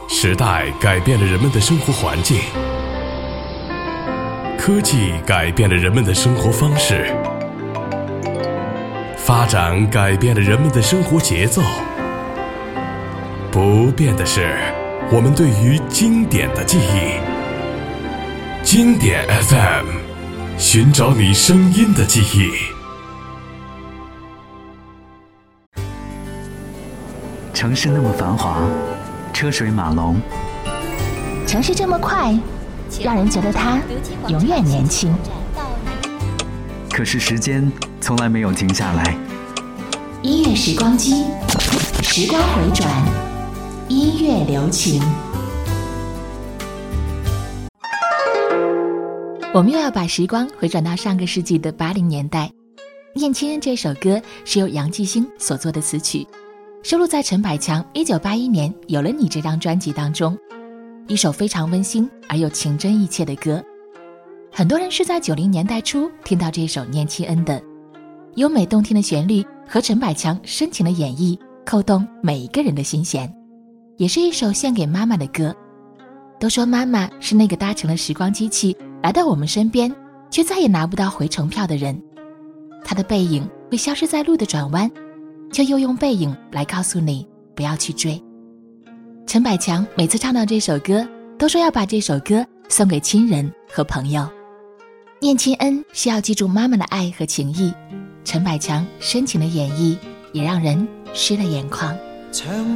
时代改变了人们的生活环境，科技改变了人们的生活方式，发展改变了人们的生活节奏。不变的是我们对于经典的记忆。经典 FM， 寻找你声音的记忆。 城市那么繁华，车水马龙， 城市这么快，让人觉得它永远年轻。 可是时间从来没有停下来。 音乐时光机，时光回转，音乐留情。我们又要把时光回转到上个世纪的80年代。《念亲恩》这首歌是由杨继兴所作的词曲，收录在陈百强1981年《有了你》这张专辑当中，一首非常温馨而又情真意切的歌。很多人是在90年代初听到这首《念亲恩》的，优美动听的旋律和陈百强深情的演绎扣动每一个人的心弦，也是一首献给妈妈的歌。都说妈妈是那个搭乘了时光机器来到我们身边，却再也拿不到回程票的人。她的背影会消失在路的转弯，却又用背影来告诉你不要去追。陈百强每次唱到这首歌，都说要把这首歌送给亲人和朋友。念亲恩是要记住妈妈的爱和情谊，陈百强深情的演绎也让人湿了眼眶。 长